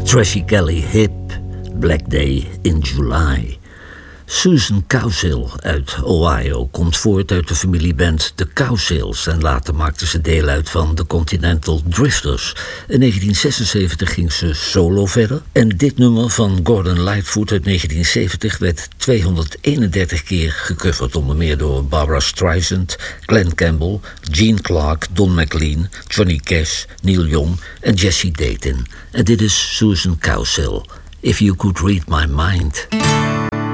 Trashy Kelly Hip, Black Day in July. Susan Cowsill uit Ohio komt voort uit de familieband The Cowsills en later maakte ze deel uit van The Continental Drifters. In 1976 ging ze solo verder en dit nummer van Gordon Lightfoot uit 1970 werd 231 keer gecoverd, onder meer door Barbra Streisand, Glen Campbell, Gene Clark, Don McLean, Johnny Cash, Neil Young en Jesse Dayton. En dit is Susan Cowsill, If You Could Read My Mind.